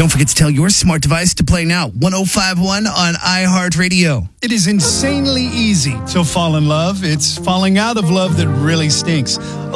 Don't forget to tell your smart device to play now. 105.1 on iHeartRadio. It is insanely easy to fall in love. It's falling out of love that really stinks.